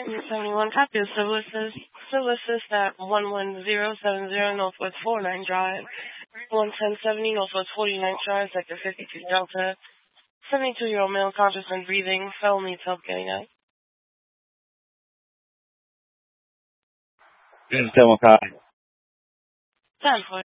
71 copy of Civil Assist at 11070 Northwest 49 Drive, 11070 Northwest 49 Drive, Sector 52 Delta. 72-year-old male, conscious and breathing, fell needs help getting out. 10 copy. 10 for